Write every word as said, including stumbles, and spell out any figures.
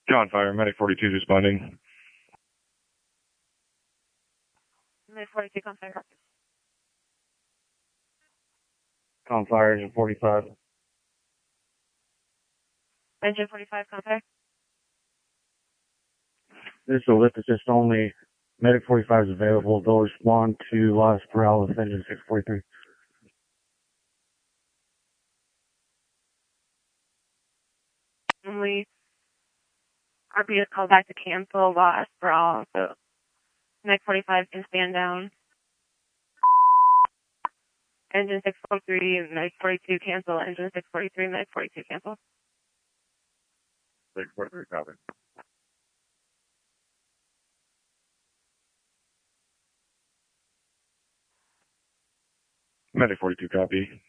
John Fire, Medic forty-two responding. Medic forty-two, con fire. Con Fire, Engine forty-five. Engine forty-five, con fire. This is a lift assist only. Medic forty-five is available. They'll respond to Las Perales, Engine six forty-three. Only R P is called back to cancel Las Perales, so Medic forty-five can stand down. Engine six forty-three, Medic forty-two, cancel. Engine six forty-three, Medic forty-two, cancel. six forty-three, copy. Medic forty-two, copy.